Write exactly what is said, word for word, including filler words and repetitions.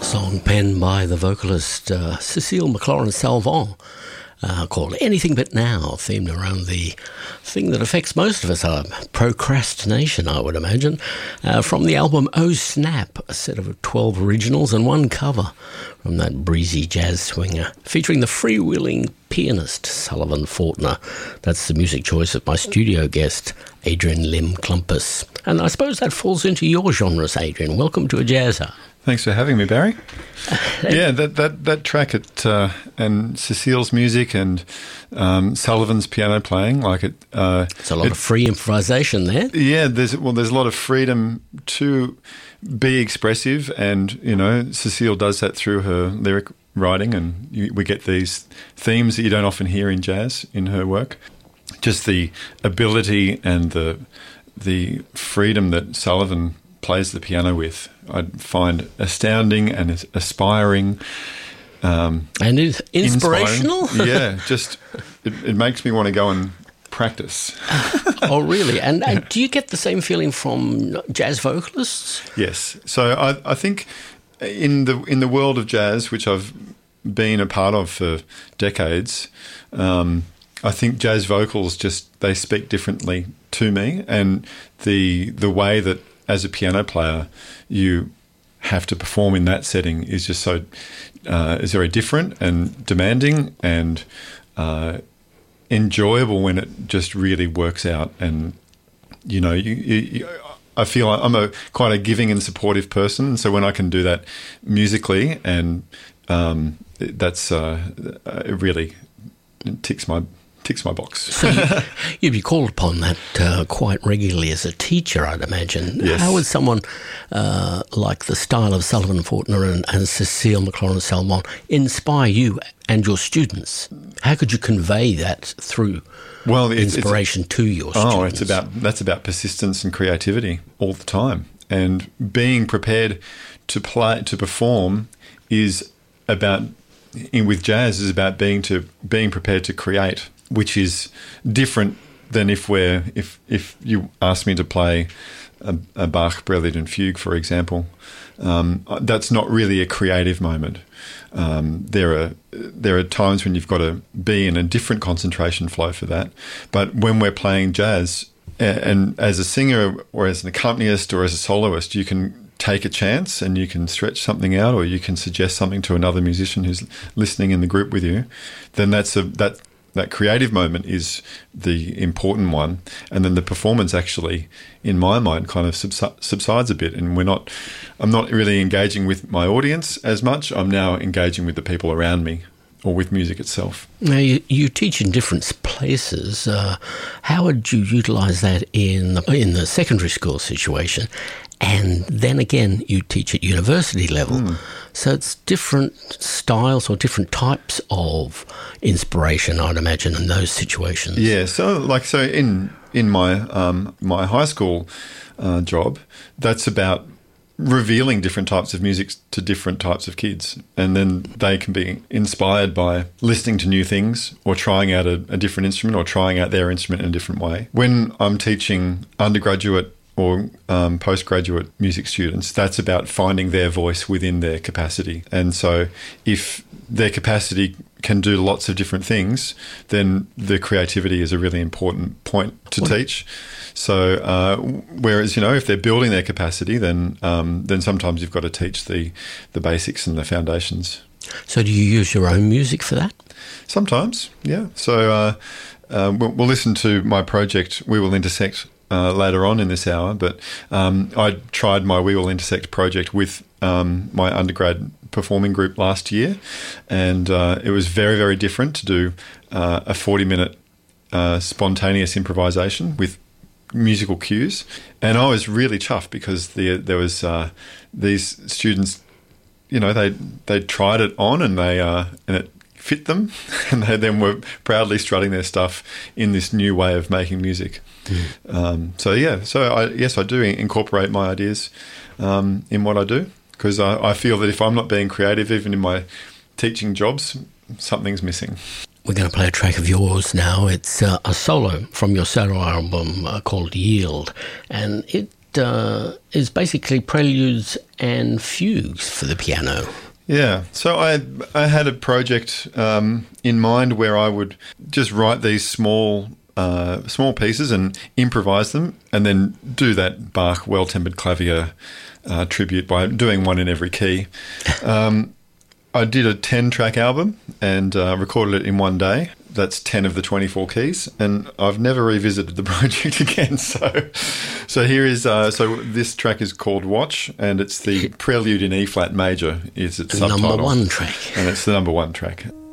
Song penned by the vocalist uh, Cecile McLaurin-Salvant, uh, called Anything But Now, themed around the thing that affects most of us, our procrastination, I would imagine, uh, from the album Oh Snap, a set of twelve originals and one cover from that breezy jazz swinger, featuring the freewheeling pianist Sullivan Fortner. That's the music choice of my studio guest, Adrian Lim Klumpus. And I suppose that falls into your genres, Adrian. Welcome to A Jazz Hour. Thanks for having me, Barry. yeah, that that that track at uh, and Cecile's music and um, Sullivan's piano playing, like it. Uh, it's a lot it, of free improvisation there. Yeah, there's well, there's a lot of freedom to be expressive, and you know, Cecile does that through her lyric writing, and you, we get these themes that you don't often hear in jazz in her work. Just the ability and the the freedom that Sullivan plays the piano with, I find astounding and aspiring. Um, and it's inspirational? Inspiring. Yeah, just it, it makes me want to go and practice. Oh, really? And, and do you get the same feeling from jazz vocalists? Yes. So I, I think in the in the world of jazz, which I've been a part of for decades, um, I think jazz vocals just, they speak differently to me, and the the way that as a piano player you have to perform in that setting is just so uh, is very different and demanding and uh, enjoyable when it just really works out. And you know, you, you, I feel like I'm a quite a giving and supportive person, so when I can do that musically, and um, that's uh, it really ticks my ticks my box. So you, you'd be called upon that uh, quite regularly as a teacher, I'd imagine. Yes. How would someone uh, like the style of Sullivan Fortner and, and Cecile McLaurin-Salvant inspire you and your students? How could you convey that through well, it's, inspiration it's, to your students? Oh, it's about that's about persistence and creativity all the time, and being prepared to play to perform is about in with jazz is about being to being prepared to create, which is different than if we're if if you ask me to play a, a Bach Prelude and Fugue, for example. Um, that's not really a creative moment. Um, there are there are times when you've got to be in a different concentration flow for that. But when we're playing jazz, and, and as a singer or as an accompanist or as a soloist, you can take a chance and you can stretch something out, or you can suggest something to another musician who's listening in the group with you. Then that's a that. That creative moment is the important one, and then the performance actually, in my mind, kind of subsi- subsides a bit. And we're not, I'm not really engaging with my audience as much. I'm now engaging with the people around me, or with music itself. Now you, you teach in different places. Uh, how would you utilise that in the, in the secondary school situation? And then again, you teach at university level. Mm. So it's different styles or different types of inspiration, I'd imagine, in those situations. Yeah, so like so in in my um, my high school uh, job, that's about revealing different types of music to different types of kids, and then they can be inspired by listening to new things or trying out a, a different instrument or trying out their instrument in a different way. When I'm teaching undergraduate or um, postgraduate music students, that's about finding their voice within their capacity. And so if their capacity can do lots of different things, then the creativity is a really important point to what? teach. So uh, whereas, you know, if they're building their capacity, then um, then sometimes you've got to teach the, the basics and the foundations. So do you use your own music for that? Sometimes, yeah. So uh, uh, we'll, we'll listen to my project, We Will Intersect, Uh, later on in this hour, but um, I tried my We Will Intersect project with um, my undergrad performing group last year, and uh, it was very, very different to do uh, a forty-minute uh, spontaneous improvisation with musical cues, and I was really chuffed because the, there was uh, these students, you know, they they tried it on and they uh, and it fit them, and they then were proudly strutting their stuff in this new way of making music. Mm. Um, so yeah, so I, yes, I do incorporate my ideas um, in what I do, because I, I feel that if I'm not being creative, even in my teaching jobs, something's missing. We're going to play a track of yours now. It's uh, a solo from your solo album uh, called Yield, and it uh, is basically preludes and fugues for the piano. Yeah, so I I had a project um, in mind where I would just write these small uh, small pieces and improvise them, and then do that Bach Well-Tempered Clavier uh, tribute by doing one in every key. Um, I did a ten-track album and uh, recorded it in one day. That's ten of the twenty-four keys, and I've never revisited the project again. So, so here is uh, so this track is called Watch, and it's the Prelude in E flat major. Is its the subtitle. number one track, and it's the number one track.